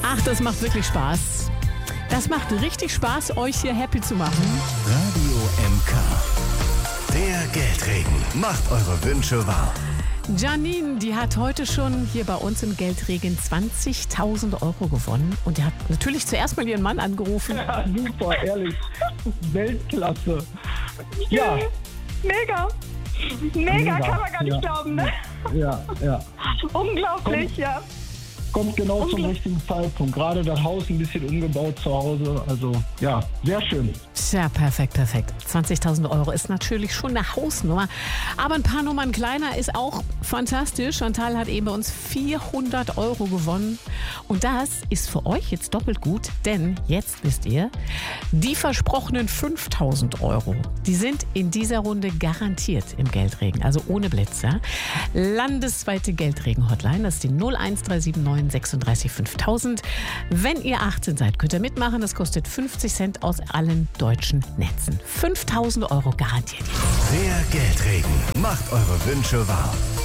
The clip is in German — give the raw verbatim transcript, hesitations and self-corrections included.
Ach, das macht wirklich Spaß. Das macht richtig Spaß, euch hier happy zu machen. Radio M K. Der Geldregen macht eure Wünsche wahr. Janine, die hat heute schon hier bei uns im Geldregen zwanzigtausend Euro gewonnen. Und die hat natürlich zuerst mal ihren Mann angerufen. Ja, super, ehrlich. Weltklasse. Ja. Mega. Mega, Mega, kann man gar nicht ja. glauben, ne? Ja, ja. Unglaublich, ja. Kommt genau zum Unglaublich. richtigen Zeitpunkt. Gerade das Haus ein bisschen umgebaut zu Hause. Also, ja, sehr schön. Tja, perfekt, perfekt. zwanzigtausend Euro ist natürlich schon eine Hausnummer. Aber ein paar Nummern kleiner ist auch fantastisch. Chantal hat eben bei uns vierhundert Euro gewonnen. Und das ist für euch jetzt doppelt gut, denn jetzt wisst ihr, die versprochenen fünftausend Euro, die sind in dieser Runde garantiert im Geldregen, also ohne Blitz. Ja? Landesweite Geldregen-Hotline, das ist die null eins drei sieben neun sechsunddreißig fünftausend. Wenn ihr achtzehn seid, könnt ihr mitmachen. Das kostet fünfzig Cent aus allen deutschen Netzen. fünftausend Euro garantiert jetzt. Der Geldregen macht eure Wünsche wahr.